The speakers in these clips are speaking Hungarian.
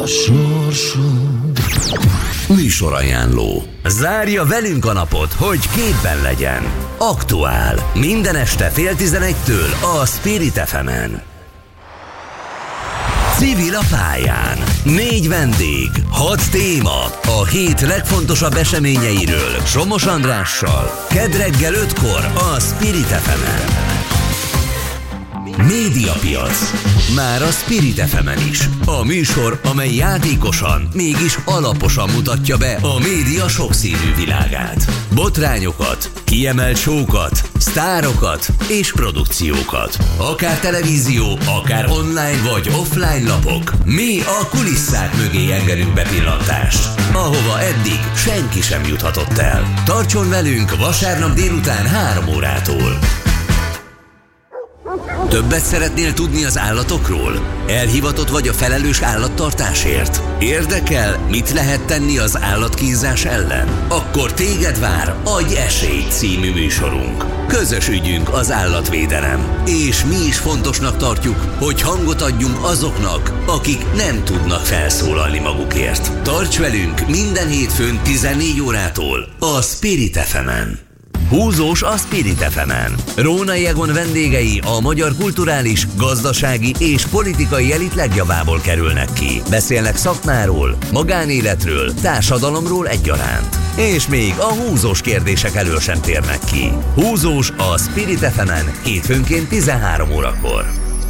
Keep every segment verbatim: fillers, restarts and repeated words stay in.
a sorsod. Műsorajánló. Zárja velünk a napot, hogy képben legyen. Aktuál. Minden este fél tizenegytől a Spirit ef emen. Civil a pályán. Négy vendég, hat téma. A hét legfontosabb eseményeiről Somos Andrással. Kedd reggel ötkor a Spirit ef emen. Médiapiac. Már a Spirit ef emen is. A műsor, amely játékosan, mégis alaposan mutatja be a média sokszínű világát. Botrányokat, kiemelt show-kat, sztárokat és produkciókat. Akár televízió, akár online vagy offline lapok. Mi a kulisszák mögé engedünk bepillantást, ahova eddig senki sem juthatott el. Tartson velünk vasárnap délután három órától. Többet szeretnél tudni az állatokról? Elhivatott vagy a felelős állattartásért? Érdekel, mit lehet tenni az állatkínzás ellen? Akkor téged vár Adj esélyt című műsorunk. Közös ügyünk az állatvédelem, és mi is fontosnak tartjuk, hogy hangot adjunk azoknak, akik nem tudnak felszólalni magukért. Tarts velünk minden hétfőn tizennégy órától a Spirit ef emen. Húzós a Spirit ef emen. Rónai Egon vendégei a magyar kulturális, gazdasági és politikai elit legjavából kerülnek ki. Beszélnek szakmáról, magánéletről, társadalomról egyaránt. És még a húzós kérdések elől sem térnek ki. Húzós a Spirit ef emen hétfőnként tizenhárom órakor.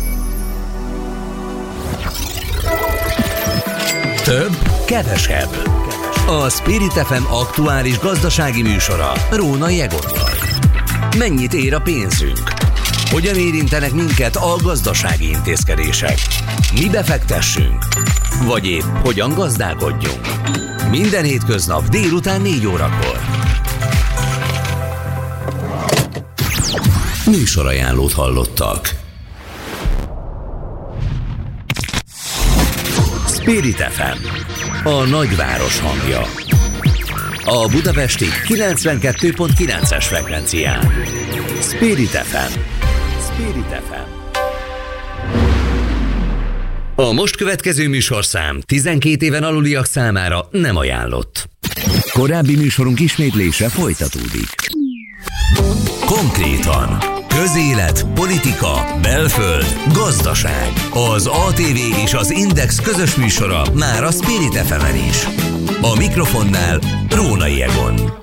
Több, kevesebb. A Spirit ef em aktuális gazdasági műsora Rónai Egonnal. Mennyit ér a pénzünk? Hogyan érintenek minket a gazdasági intézkedések? Mi befektessünk? Vagy épp hogyan gazdálkodjunk? Minden hétköznap délután négy órakor. Műsorajánlót hallottak. Spirit ef em. A nagyváros hangja. A budapesti kilencvenkettő pont kilences frekvencián. Spirit ef em. Spirit ef em. A most következő műsorszám tizenkét éven aluliak számára nem ajánlott. Korábbi műsorunk ismétlése folytatódik. Konkrétan. Közélet, politika, belföld, gazdaság. Az á té vé és az Index közös műsora már a Spirit ef emen is. A mikrofonnál Rónai Egon.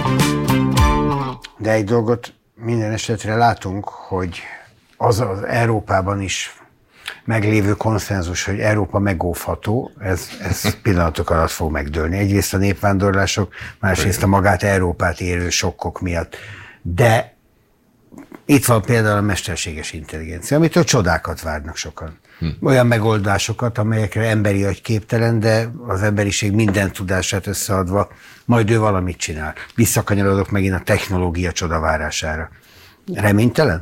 De egy dolgot minden esetre látunk, hogy az az Európában is meglévő konszenzus, hogy Európa megóvható, ez, ez pillanatok alatt fog megdőlni. Egyrészt a népvándorlások, másrészt a magát Európát érő sokkok miatt. De itt van például a mesterséges intelligencia, amitől csodákat várnak sokan. Hm. Olyan megoldásokat, amelyekre emberi agy képtelen, de az emberiség minden tudását összeadva, majd ő valamit csinál. Visszakanyarodok megint a technológia csodavárására. Reménytelen?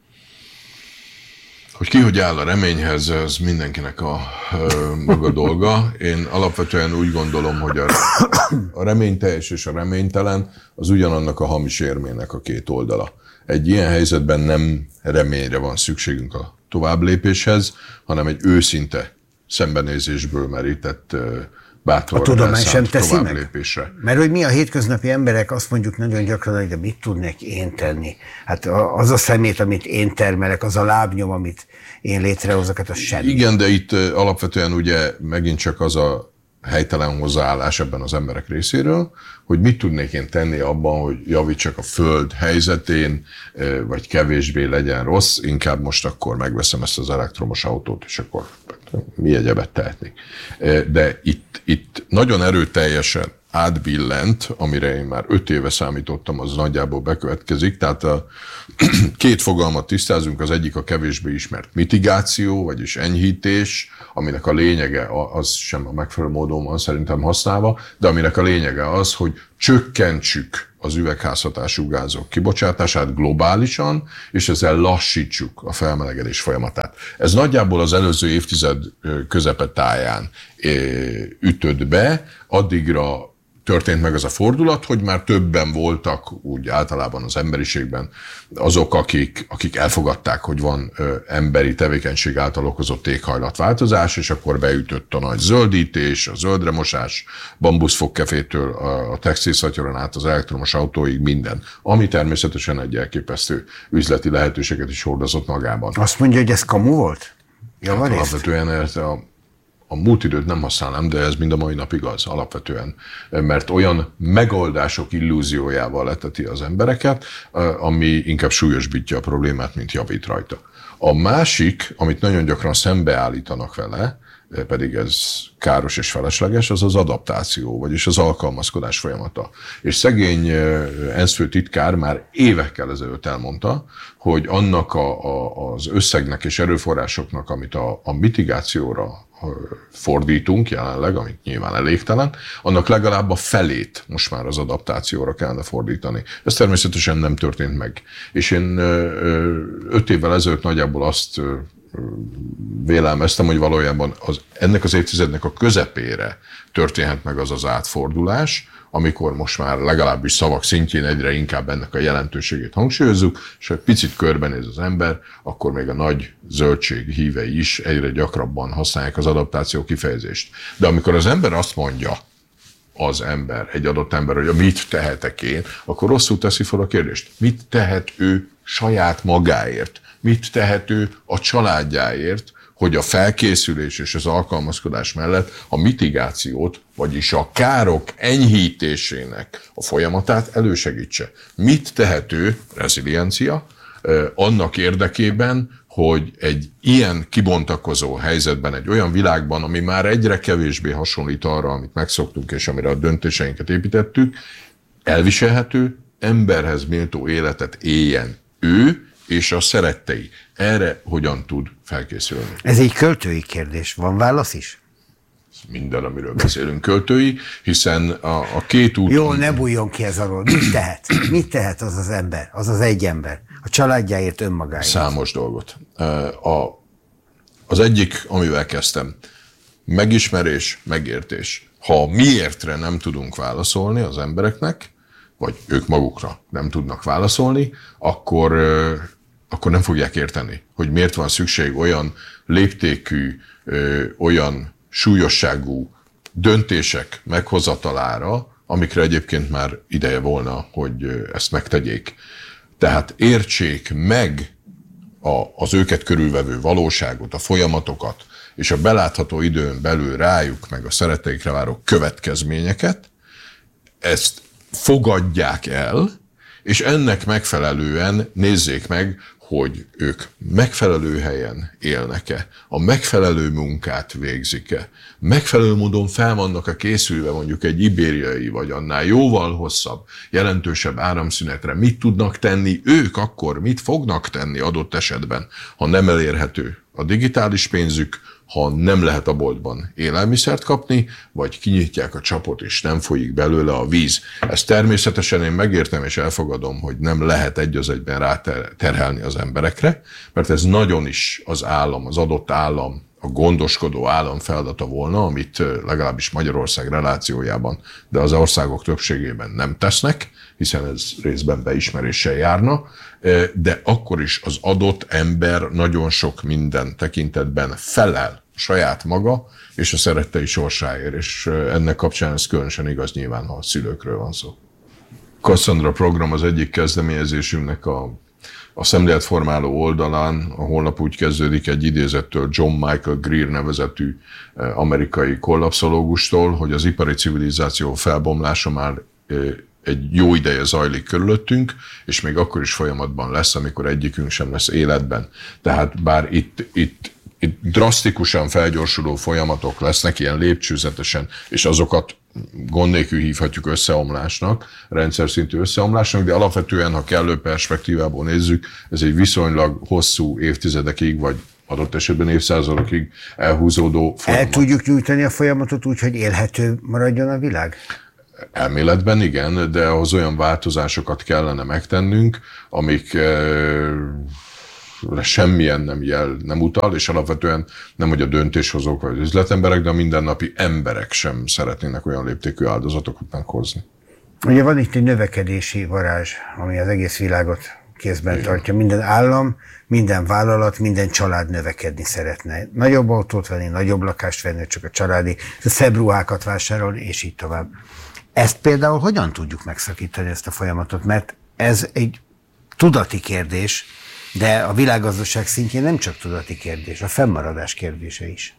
Hogy ki hogy áll a reményhez, ez mindenkinek a ö, maga dolga. Én alapvetően úgy gondolom, hogy a, a reményteljes és a reménytelen az ugyanannak a hamis érmének a két oldala. Egy ilyen helyzetben nem reményre van szükségünk a továbblépéshez, hanem egy őszinte szembenézésből merített bátor a tudomány sem teszi továbblépésre. Meg? Mert hogy mi a hétköznapi emberek azt mondjuk nagyon gyakran, hogy de mit tudnék én tenni? Hát az a szemét, amit én termelek, az a lábnyom, amit én létrehozok, hát az semmi. Igen, de itt alapvetően ugye megint csak az a helytelen hozzáállás ebben az emberek részéről, hogy mit tudnék én tenni abban, hogy javítsak a föld helyzetén, vagy kevésbé legyen rossz, inkább most akkor megveszem ezt az elektromos autót, és akkor mi egyebet tehetnék. De itt, itt nagyon erőteljesen átbillent, amire én már öt éve számítottam, az nagyjából bekövetkezik. Tehát a két fogalmat tisztázunk, az egyik a kevésbé ismert mitigáció, vagyis enyhítés, aminek a lényege, az sem a megfelelő módon van szerintem használva, de aminek a lényege az, hogy csökkentsük az üvegházhatású gázok kibocsátását globálisan, és ezzel lassítsuk a felmelegedés folyamatát. Ez nagyjából az előző évtized közepetáján ütött be, addigra történt meg az a fordulat, hogy már többen voltak úgy általában az emberiségben azok, akik, akik elfogadták, hogy van ö, emberi tevékenység által okozott éghajlatváltozás, és akkor beütött a nagy zöldítés, a zöldremosás, bambuszfogkefétől a, a textilszatyoron át az elektromos autóig, minden, ami természetesen egy elképesztő üzleti lehetőséget is hordozott magában. Azt mondja, hogy ez kamu volt? Hát alapvetően ez a A múlt időt nem használnám, de ez mind a mai nap igaz alapvetően, mert olyan megoldások illúziójával leteti az embereket, ami inkább súlyosbítja a problémát, mint javít rajta. A másik, amit nagyon gyakran szembeállítanak vele, pedig ez káros és felesleges, az az adaptáció, vagyis az alkalmazkodás folyamata. És szegény ENSZ főtitkár már évekkel ezelőtt elmondta, hogy annak a, a, az összegnek és erőforrásoknak, amit a, a mitigációra fordítunk jelenleg, amit nyilván elégtelen, annak legalább a felét most már az adaptációra kellene fordítani. Ez természetesen nem történt meg. És én öt évvel ezelőtt nagyjából azt vélelmeztem, hogy valójában az, ennek az évtizednek a közepére történhet meg az az átfordulás, amikor most már legalábbis szavak szintjén egyre inkább ennek a jelentőségét hangsúlyozzuk, és ha egy picit körbenéz az ember, akkor még a nagy zöldség hívei is egyre gyakrabban használják az adaptáció kifejezést. De amikor az ember azt mondja, az ember, egy adott ember, hogy mit tehetek én, akkor rosszul teszi fel a kérdést. Mit tehet ő saját magáért? Mit tehet ő a családjáért, hogy a felkészülés és az alkalmazkodás mellett a mitigációt, vagyis a károk enyhítésének a folyamatát elősegítse. Mit tehet ő, reziliencia, annak érdekében, hogy egy ilyen kibontakozó helyzetben, egy olyan világban, ami már egyre kevésbé hasonlít arra, amit megszoktunk, és amire a döntéseinket építettük, elviselhető, emberhez méltó életet éljen ő és a szerettei. Erre hogyan tud felkészülni? Ez egy költői kérdés. Van válasz is? Minden, amiről beszélünk, költői, hiszen a, a két út... Jó, ne bújjon ki ez arról. Mit tehet? Mit tehet az az ember? Az az egy ember? A családjáért, önmagáért? Számos dolgot. A, az egyik, amivel kezdtem, megismerés, megértés. Ha miértre nem tudunk válaszolni az embereknek, vagy ők magukra nem tudnak válaszolni, akkor, akkor nem fogják érteni, hogy miért van szükség olyan léptékű, olyan súlyosságú döntések meghozatalára, amikre egyébként már ideje volna, hogy ezt megtegyék. Tehát értsék meg a, az őket körülvevő valóságot, a folyamatokat, és a belátható időn belül rájuk meg a szeretteikre váró következményeket, ezt fogadják el, és ennek megfelelően nézzék meg, hogy ők megfelelő helyen élnek-e, a megfelelő munkát végzik-e, megfelelő módon fel vannak-e készülve mondjuk egy ibériai, vagy annál jóval hosszabb, jelentősebb áramszünetre, mit tudnak tenni ők akkor, mit fognak tenni adott esetben, ha nem elérhető a digitális pénzük, ha nem lehet a boltban élelmiszert kapni, vagy kinyitják a csapot, és nem folyik belőle a víz. Ezt természetesen én megértem és elfogadom, hogy nem lehet egy az egyben ráterhelni az emberekre, mert ez nagyon is az állam, az adott állam, a gondoskodó állam feladata volna, amit legalábbis Magyarország relációjában, de az országok többségében nem tesznek, hiszen ez részben beismeréssel járna, de akkor is az adott ember nagyon sok minden tekintetben felel saját maga és a szerettei sorsáért, és ennek kapcsán ez különösen igaz nyilván, ha a szülőkről van szó. Cassandra program az egyik kezdeményezésünknek a A szemléletformáló oldalán a honlap úgy kezdődik egy idézettől John Michael Greer nevezetű amerikai kollapszológustól, hogy az ipari civilizáció felbomlása már egy jó ideje zajlik körülöttünk, és még akkor is folyamatban lesz, amikor egyikünk sem lesz életben. Tehát bár itt, itt, itt drasztikusan felgyorsuló folyamatok lesznek, ilyen lépcsőzetesen, és azokat gond nélkül hívhatjuk összeomlásnak, rendszer szintű összeomlásnak, de alapvetően, ha kellő perspektívából nézzük, ez egy viszonylag hosszú évtizedekig, vagy adott esetben évszázadokig elhúzódó folyamat. El tudjuk nyújtani a folyamatot úgy, hogy élhető maradjon a világ? Elméletben igen, de ahhoz olyan változásokat kellene megtennünk, amik semmilyen nem jel, nem utal, és alapvetően nem, hogy a döntéshozók vagy az üzletemberek, de a mindennapi emberek sem szeretnének olyan léptékű áldozatokat meghozni. Ugye van itt egy növekedési varázs, ami az egész világot kézben Igen. tartja. Minden állam, minden vállalat, minden család növekedni szeretne. Nagyobb autót venni, nagyobb lakást venni, csak a családi, szebb ruhákat vásárolni, és így tovább. Ezt például hogyan tudjuk megszakítani, ezt a folyamatot? Mert ez egy tudati kérdés, de a világgazdaság szintjén nem csak tudati kérdés, a fennmaradás kérdése is.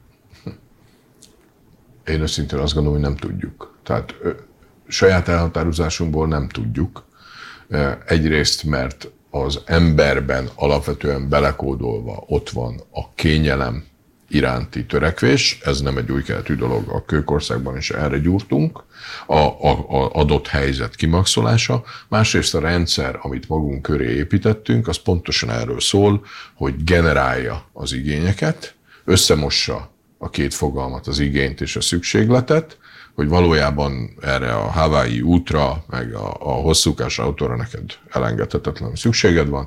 Én őszintén azt gondolom, hogy nem tudjuk. Tehát ö, saját elhatározásunkból nem tudjuk. Egyrészt, mert az emberben alapvetően belekódolva ott van a kényelem iránti törekvés, ez nem egy új keletű dolog, a kőkorszakban is erre gyúrtunk, a, a, a adott helyzet kimaxolása. Másrészt a rendszer, amit magunk köré építettünk, az pontosan erről szól, hogy generálja az igényeket, összemossa a két fogalmat, az igényt és a szükségletet, hogy valójában erre a Hawaii útra, meg a, a hosszúkás autóra neked elengedhetetlen szükséged van,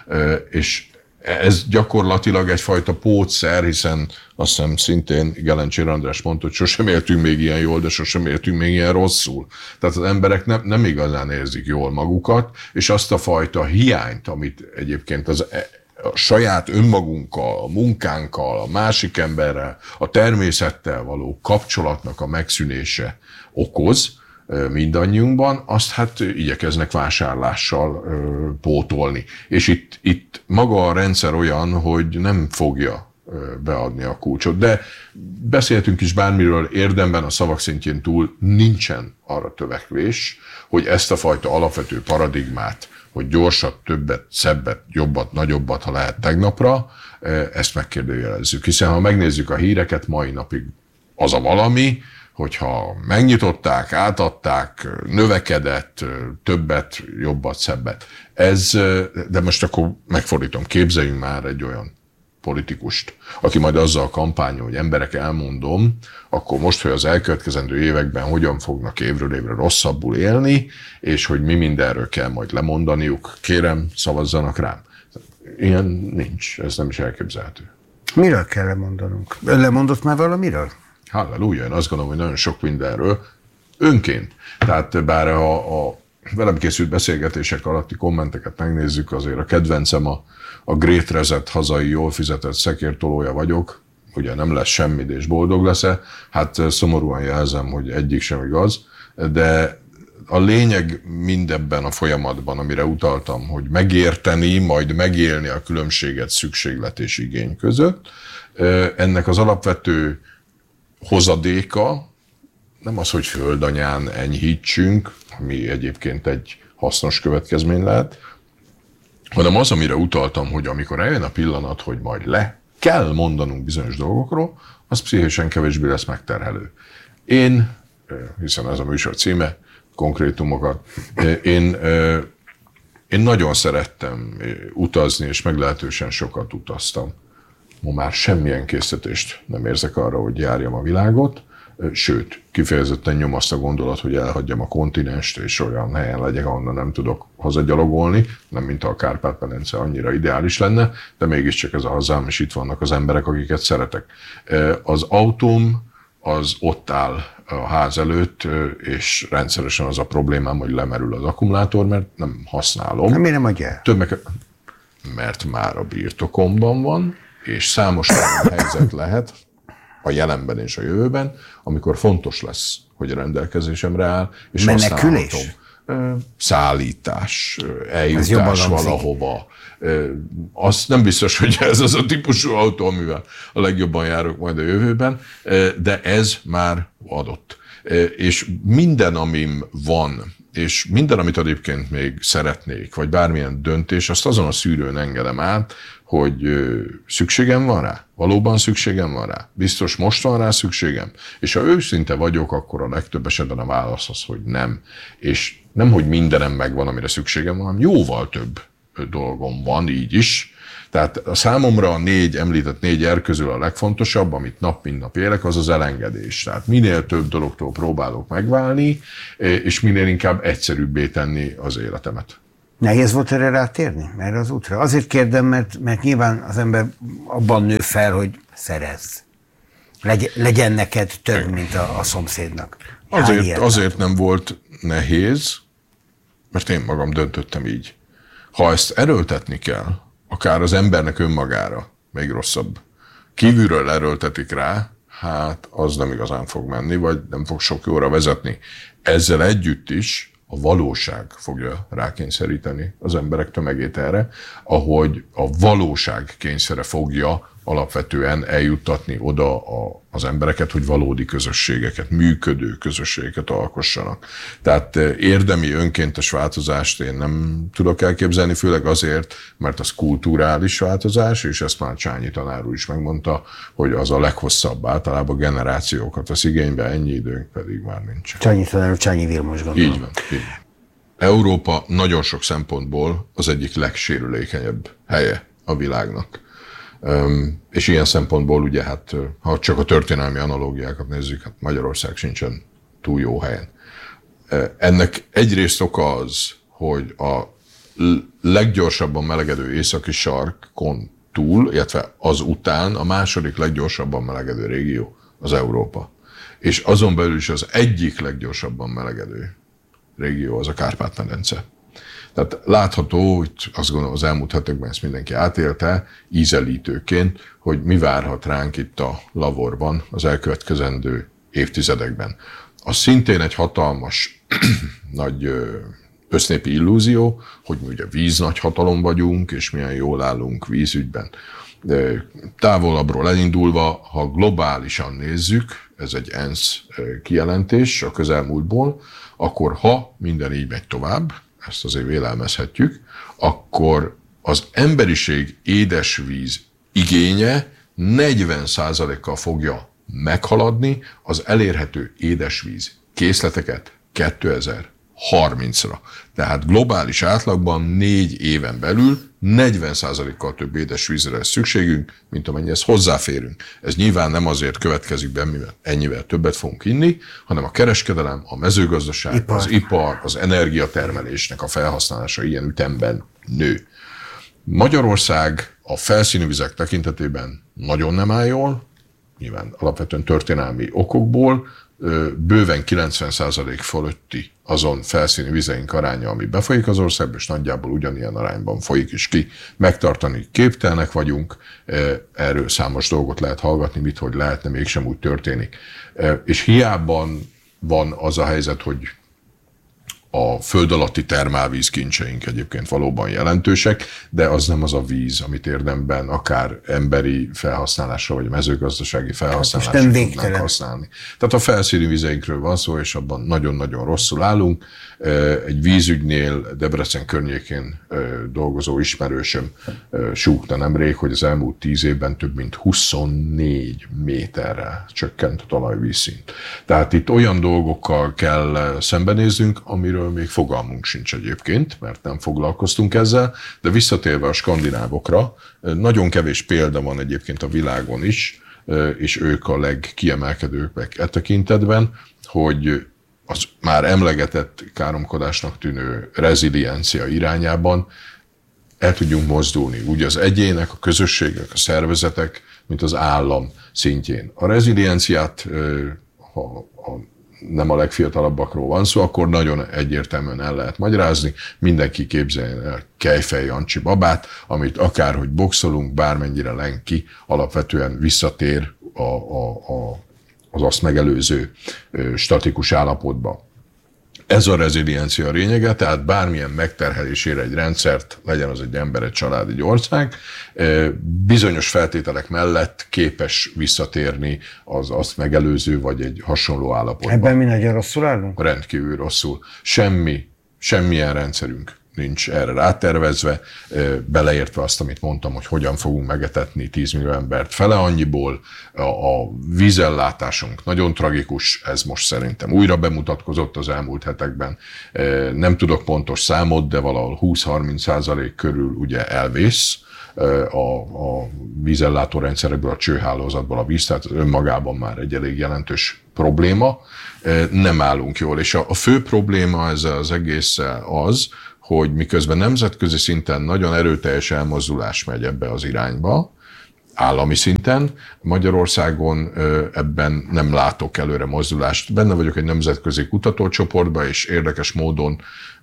és ez gyakorlatilag egyfajta pótszer, hiszen azt hiszem szintén Gelencsér András mondta, hogy sosem éltünk még ilyen jól, de sosem éltünk még ilyen rosszul. Tehát az emberek nem, nem igazán érzik jól magukat, és azt a fajta hiányt, amit egyébként az a saját önmagunkkal, a munkánkkal, a másik emberrel, a természettel való kapcsolatnak a megszűnése okoz mindannyiunkban, azt hát igyekeznek vásárlással pótolni. És itt, itt maga a rendszer olyan, hogy nem fogja beadni a kulcsot. De beszéltünk is bármiről, érdemben a szavak szintjén túl nincsen arra törekvés, hogy ezt a fajta alapvető paradigmát, hogy gyorsat, többet, szebbet, jobbat, nagyobbat, ha lehet tegnapra, ezt megkérdőjelezzük. Hiszen ha megnézzük a híreket, mai napig az a valami, hogyha megnyitották, átadták, növekedett, többet, jobbat, szebbet. Ez, de most akkor megfordítom, képzeljünk már egy olyan politikust, aki majd azzal kampányol, hogy emberek, elmondom, akkor most, hogy az elkövetkezendő években hogyan fognak évről évre rosszabbul élni, és hogy mi mindenről kell majd lemondaniuk, kérem, szavazzanak rám. Ilyen nincs, ez nem is elképzelhető. Miről kell lemondanunk? Ön lemondott már valamiről? Halleluja, én azt gondolom, hogy nagyon sok mindenről önként. Tehát bár a, a velem készült beszélgetések alatti kommenteket megnézzük, azért a kedvencem a, a Great Reset hazai jól fizetett szekértolója vagyok, ugye nem lesz semmit és boldog lesz-e, hát szomorúan jelzem, hogy egyik sem igaz, de a lényeg mindebben a folyamatban, amire utaltam, hogy megérteni, majd megélni a különbséget szükséglet és igény között, ennek az alapvető hozadéka nem az, hogy földanyán enyhítsünk, ami egyébként egy hasznos következmény lehet, hanem az, amire utaltam, hogy amikor eljön a pillanat, hogy majd le kell mondanunk bizonyos dolgokról, az pszichésen kevésbé lesz megterhelő. Én, hiszen ez a műsor címe, konkrétumokat, én, én nagyon szerettem utazni, és meglehetősen sokat utaztam. Ma már semmilyen késztetést nem érzek arra, hogy járjam a világot, sőt, kifejezetten nyom azt a gondolat, hogy elhagyjam a kontinenst, és olyan helyen legyek, ahonnan nem tudok hazagyalogolni, nem mint a Kárpát-medence annyira ideális lenne, de mégiscsak ez a hazám, és itt vannak az emberek, akiket szeretek. Az autóm az ott áll a ház előtt, és rendszeresen az a problémám, hogy lemerül az akkumulátor, mert nem használom. Miért nem adja el? Többek, mert már a birtokomban van, és számos olyan helyzet lehet a jelenben és a jövőben, amikor fontos lesz, hogy a rendelkezésemre áll, és menekülés? Szállítás, eljutás valahova. Az nem biztos, hogy ez az a típusú autó, amivel a legjobban járok majd a jövőben, de ez már adott. És minden, amim van, és minden, amit egyébként még szeretnék, vagy bármilyen döntés, azt azon a szűrőn engedem át, hogy szükségem van rá, valóban szükségem van rá, biztos most van rá szükségem, és ha őszinte vagyok, akkor a legtöbb esetben a válasz az, hogy nem. És nem, hogy mindenem megvan, amire szükségem van, hanem jóval több dolgom van, így is. Tehát a számomra a négy, említett négy er közül a legfontosabb, amit nap mint nap élek, az az elengedés. Tehát minél több dologtól próbálok megválni, és minél inkább egyszerűbbé tenni az életemet. Nehéz volt erre rátérni, erre az útra? Azért kérdem, mert, mert nyilván az ember abban nő fel, hogy szerezz. Legy, legyen neked több, mint a, a szomszédnak. Azért, azért nem volt nehéz, mert én magam döntöttem így. Ha ezt erőltetni kell, akár az embernek önmagára, még rosszabb, kívülről erőltetik rá, hát az nem igazán fog menni, vagy nem fog sok jóra vezetni. Ezzel együtt is a valóság fogja rákényszeríteni az emberek tömegét erre, ahogy a valóság kényszere fogja alapvetően eljuttatni oda a, az embereket, hogy valódi közösségeket, működő közösségeket alkossanak. Tehát érdemi, önkéntes változást én nem tudok elképzelni, főleg azért, mert az kulturális változás, és ezt már Csányi tanár úr is megmondta, hogy az a leghosszabb, általában generációkat vesz igénybe, ennyi időnk pedig már nincs. Csányi tanár úr, Csányi Vilmos gondolom. Így van, így van. Európa nagyon sok szempontból az egyik legsérülékenyebb helye a világnak. Um, és ilyen szempontból ugye hát, ha csak a történelmi analógiákat nézzük, hát Magyarország sincsen túl jó helyen. Ennek egyrészt oka az, hogy a leggyorsabban melegedő északi sarkon túl, illetve az után a második leggyorsabban melegedő régió az Európa. És azon belül is az egyik leggyorsabban melegedő régió az a Kárpát-medence. Tehát látható, hogy azt gondolom az elmúlt hetekben ezt mindenki átélte, ízelítőként, hogy mi várhat ránk itt a laborban az elkövetkezendő évtizedekben. Az szintén egy hatalmas nagy össznépi illúzió, hogy mi ugye víznagyhatalom vagyunk, és milyen jól állunk vízügyben. De távolabbról elindulva, ha globálisan nézzük, ez egy ENSZ kijelentés a közelmúltból, akkor ha minden így megy tovább, ezt azért vélelmezhetjük, akkor az emberiség édesvíz igénye negyven százalékkal fogja meghaladni az elérhető édesvíz készleteket kétezer-harmincra. Tehát globális átlagban négy éven belül negyven százalékkal több édesvízre lesz szükségünk, mint amennyihez hozzáférünk. Ez nyilván nem azért következik be, mivel ennyivel többet fogunk inni, hanem a kereskedelem, a mezőgazdaság, ipar. az ipar, az energiatermelésnek a felhasználása ilyen ütemben nő. Magyarország a felszíni vizek tekintetében nagyon nem áll jól, nyilván alapvetően történelmi okokból, bőven kilencven százalék fölötti azon felszíni vizeink aránya, ami befolyik az országba, és nagyjából ugyanilyen arányban folyik is ki. Megtartani képtelnek vagyunk, erről számos dolgot lehet hallgatni, mit, hogy lehetne, mégsem úgy történik. És hiába van az a helyzet, hogy a föld alatti termálvíz kincseink egyébként valóban jelentősek, de az nem az a víz, amit érdemben akár emberi felhasználásra, vagy mezőgazdasági felhasználásra hát tudnánk használni. Tehát a felszíni vizeinkről van szó, és abban nagyon-nagyon rosszul állunk. Egy vízügynél Debrecen környékén dolgozó ismerősöm súgta nemrég, hogy az elmúlt tíz évben több mint huszonnégy méterrel csökkent a talajvízszint. Tehát itt olyan dolgokkal kell szembenéznünk, amiről még fogalmunk sincs egyébként, mert nem foglalkoztunk ezzel, de visszatérve a skandinávokra, nagyon kevés példa van egyébként a világon is, és ők a legkiemelkedőbbek e tekintetben, hogy az már emlegetett káromkodásnak tűnő reziliencia irányában el tudjunk mozdulni, úgy az egyének, a közösségek, a szervezetek, mint az állam szintjén. A rezilienciát, ha a nem a legfiatalabbakról van szó, akkor nagyon egyértelműen el lehet magyarázni. Mindenki képzeljen el Kejfej Jancsi babát, amit akárhogy boxolunk, bármennyire len ki, alapvetően visszatér a, a, a, az azt megelőző statikus állapotba. Ez a reziliencia lényege, tehát bármilyen megterhelésére egy rendszert, legyen az egy ember, egy család, egy ország, bizonyos feltételek mellett képes visszatérni az azt megelőző, vagy egy hasonló állapotba. Ebben mi nagyon rosszul állunk? Rendkívül rosszul. Semmi, semmilyen rendszerünk nincs erre rátervezve, beleértve azt, amit mondtam, hogy hogyan fogunk megetetni tíz millió embert fele annyiból. A vízellátásunk nagyon tragikus, ez most szerintem újra bemutatkozott az elmúlt hetekben. Nem tudok pontos számot, de valahol húsz-harminc százalék körül ugye elvész a, a vízellátó rendszerekből, a csőhálózatból a víz, tehát önmagában már egy elég jelentős probléma. Nem állunk jól, és a, a fő probléma ezzel az egésszel az, hogy miközben nemzetközi szinten nagyon erőteljes elmozdulás megy ebbe az irányba, állami szinten, Magyarországon ebben nem látok előre mozdulást. Benne vagyok egy nemzetközi kutatócsoportban, és érdekes módon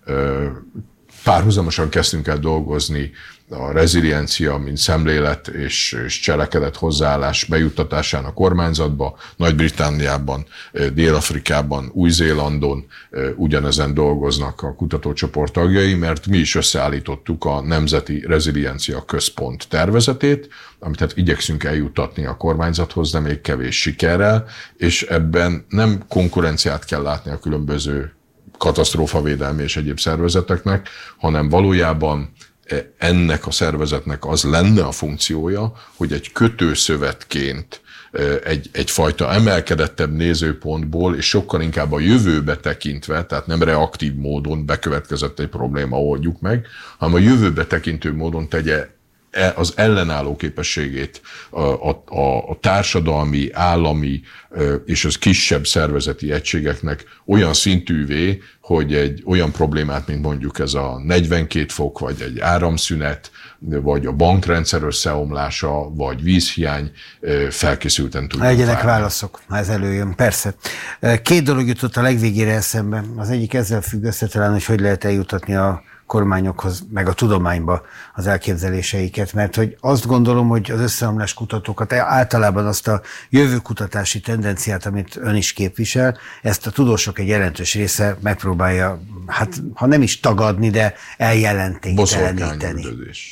párhuzamosan kezdtünk el dolgozni a reziliencia, mint szemlélet és, és cselekedet hozzáállás bejuttatásának a kormányzatba, Nagy-Britanniában, Dél-Afrikában, Új-Zélandon ugyanezen dolgoznak a kutatócsoport tagjai, mert mi is összeállítottuk a Nemzeti Reziliencia Központ tervezetét, amit hát igyekszünk eljuttatni a kormányzathoz, de még kevés sikerrel, és ebben nem konkurenciát kell látni a különböző katasztrófavédelmi és egyéb szervezeteknek, hanem valójában ennek a szervezetnek az lenne a funkciója, hogy egy kötőszövetként egy, egyfajta emelkedettebb nézőpontból, és sokkal inkább a jövőbe tekintve, tehát nem reaktív módon bekövetkezett egy probléma, oldjuk meg, hanem a jövőbe tekintő módon tegye az ellenálló képességét a, a, a társadalmi, állami és az kisebb szervezeti egységeknek olyan szintűvé, hogy egy olyan problémát, mint mondjuk ez a negyvenkét fok, vagy egy áramszünet, vagy a bankrendszer összeomlása, vagy vízhiány felkészülten tudjuk. Legyenek válaszok, ha ez előjön, persze. Két dolog jutott a legvégére eszembe. Az egyik ezzel függ össze talán, hogy hogy lehet eljutatni a kormányokhoz, meg a tudományba az elképzeléseiket, mert hogy azt gondolom, hogy az összeomlás kutatókat, általában azt a jövőkutatási tendenciát, amit ön is képvisel, ezt a tudósok egy jelentős része megpróbálja, hát ha nem is tagadni, de eljelentékteleníteni.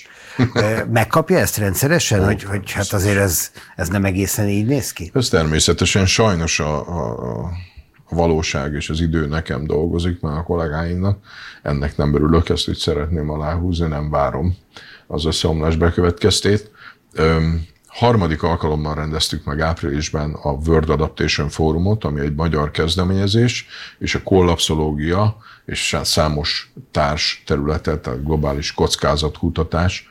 Megkapja ezt rendszeresen, oh, hogy, hogy hát azért ez, ez nem egészen így néz ki? Ez természetesen sajnos a, a, a valóság és az idő nekem dolgozik, már a kollégáimnak. Ennek nem örülök, ezt úgy szeretném aláhúzni, nem várom az összeomlás bekövetkeztét. Öm, harmadik alkalommal rendeztük meg áprilisban a World Adaptation Forumot, ami egy magyar kezdeményezés, és a kollapszológia és számos társ területet, a globális kockázatkutatás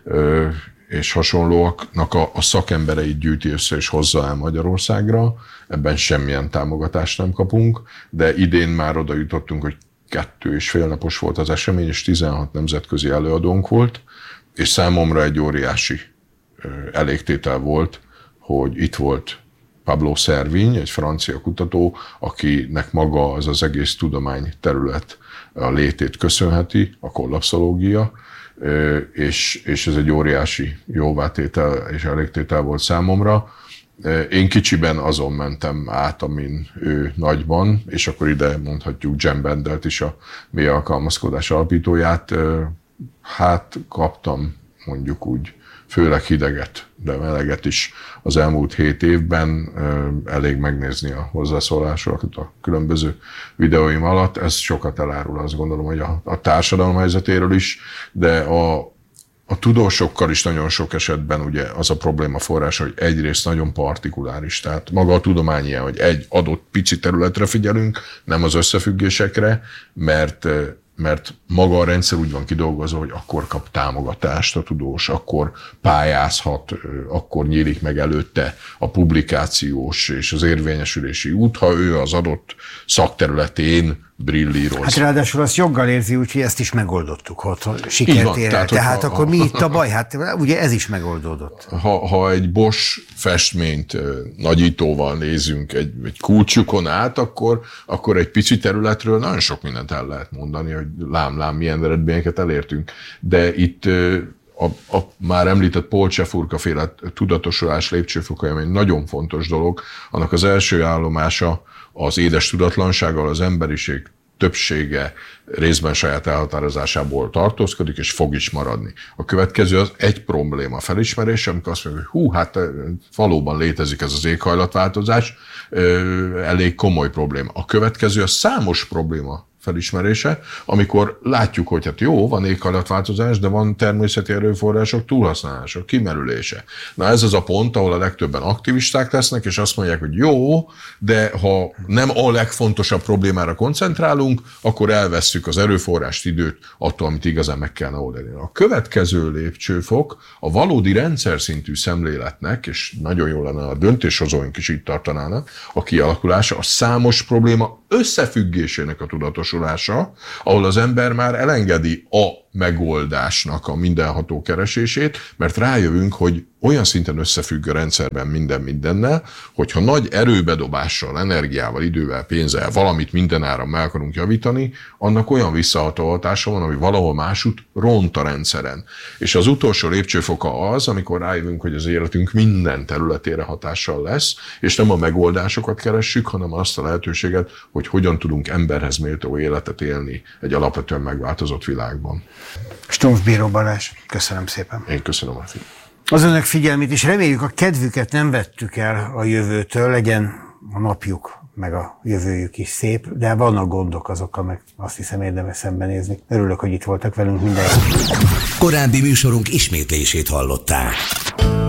és hasonlóaknak a, a szakembereit gyűjti össze és hozza el Magyarországra. Ebben semmilyen támogatást nem kapunk, de idén már oda jutottunk, hogy kettő és fél napos volt az esemény, és tizenhat nemzetközi előadónk volt, és számomra egy óriási elégtétel volt, hogy itt volt Pablo Servigne, egy francia kutató, akinek maga az az egész tudományterület a létét köszönheti, a kollapszológia, és, és ez egy óriási jóvátétel és elégtétel volt számomra. Én kicsiben azon mentem át, amin ő nagyban, és akkor ide mondhatjuk Jem Bendelt is, a mély alkalmazkodás alapítóját. Hát kaptam mondjuk úgy főleg hideget, de meleget is az elmúlt hét évben. Elég megnézni a hozzászólásokat a különböző videóim alatt. Ez sokat elárul, azt gondolom, hogy a, a társadalom helyzetéről is, de a A tudósokkal is nagyon sok esetben ugye az a probléma forrása, hogy egyrészt nagyon partikuláris, tehát maga a tudomány ilyen, hogy egy adott pici területre figyelünk, nem az összefüggésekre, mert, mert maga a rendszer úgy van kidolgozva, hogy akkor kap támogatást a tudós, akkor pályázhat, akkor nyílik meg előtte a publikációs és az érvényesülési út, ha ő az adott szakterületén brillíroz. Hát ráadásul azt joggal érzi, úgyhogy ezt is megoldottuk, hogy sikert ér el. Tehát, tehát akkor ha, mi itt a baj? Hát ugye ez is megoldódott. Ha, ha egy Bosch festményt nagyítóval nézünk egy, egy kulcsukon át, akkor, akkor egy pici területről nagyon sok mindent el lehet mondani, hogy lám-lám milyen eredményeket elértünk. De itt a, a már említett Paul Csefurka féle tudatosulás lépcsőfokai, ami egy nagyon fontos dolog, annak az első állomása az édes tudatlansággal az emberiség többsége részben saját elhatározásából tartózkodik, és fog is maradni. A következő az egy probléma felismerése, amikor azt mondjuk, hogy hú, hát valóban létezik ez az éghajlatváltozás, elég komoly probléma. A következő a számos probléma felismerése, amikor látjuk, hogy hát jó, van éghajlatváltozás, de van természeti erőforrások túlhasználása, kimerülése. Na ez az a pont, ahol a legtöbben aktivisták lesznek, és azt mondják, hogy jó, de ha nem a legfontosabb problémára koncentrálunk, akkor elvesszük az erőforrást, időt attól, amit igazán meg kellene oldani. A következő lépcsőfok a valódi rendszer szintű szemléletnek, és nagyon jó lenne a döntéshozóink is itt tartanának, a kialakulása, a számos probléma összefüggésének a tudatosulása, ahol az ember már elengedi a megoldásnak a mindenható keresését, mert rájövünk, hogy olyan szinten összefügg a rendszerben minden mindennel, hogyha nagy erőbedobással, energiával, idővel, pénzzel valamit mindenáron meg akarunk javítani, annak olyan visszaható hatása van, ami valahol másút ront a rendszeren. És az utolsó lépcsőfoka az, amikor rájövünk, hogy az életünk minden területére hatással lesz, és nem a megoldásokat keressük, hanem azt a lehetőséget, hogy hogyan tudunk emberhez méltó életet élni egy alapvetően megváltozott világban. Stumpf Bíró Balázs, köszönöm szépen. Én köszönöm a figyelmet. Az önök figyelmét, és reméljük a kedvüket nem vettük el a jövőtől, legyen a napjuk, meg a jövőjük is szép, de vannak gondok azokkal, meg azt hiszem érdemes szembenézni. Örülök, hogy itt voltak velünk, mindenki. Korábbi műsorunk ismétlését hallották.